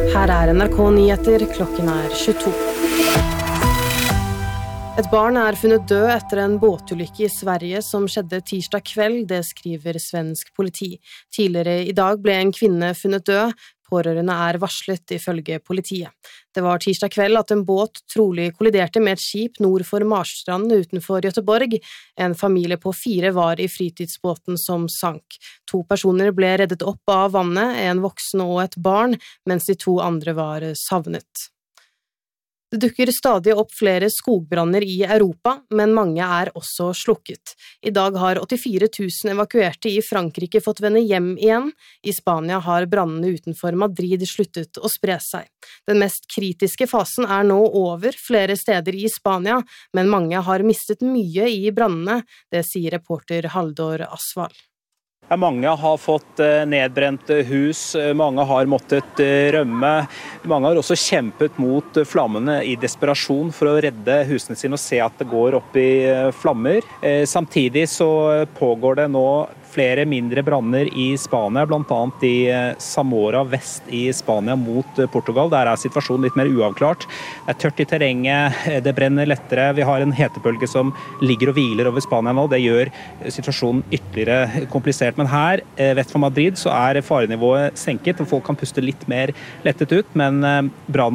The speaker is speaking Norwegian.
Her NRK Nyheter, klokken 22. Et barn funnet død etter en båtulykke i Sverige som skjedde tirsdag kveld, det skriver svensk politi. Tidligere i dag ble en kvinne funnet død, pårørende varslet ifølge politiet. Det var tirsdag kveld at en båt trolig kolliderte med et skip nord for Marstrand utenfor Göteborg. En familie på 4 var i fritidsbåten som sank. 2 personer ble reddet opp av vannet, en voksen og et barn, mens de 2 andre var savnet. Det dukker stadig opp flere skogbranner i Europa, men mange også slukket. I dag har 84 000 evakuerte i Frankrike fått vende hjem igjen. I Spania har brannene utenfor Madrid sluttet å spre seg. Den mest kritiske fasen nå over flere steder i Spania, men mange har mistet mye i brannene, det sier reporter Haldor Asvald. Mange har fått nedbrent hus, mange har måttet rømme. Mange har også kjempet mot flammene i desperasjon for å redde husene sine og se at det går opp i flammer. Samtidig så pågår det nå flere mindre branner i Spania, blant annet i Zamora vest i Spania mot Portugal. Der situasjonen litt mer uavklart. Det tørt i terrenget, det brenner lettere. Vi har en hetebølge som ligger og hviler over Spania nå. Det gjør situasjonen ytterligere komplisert. Men her, vest for Madrid, så farenivået senket, og folk kan puste litt mer lettet ut. Men brannen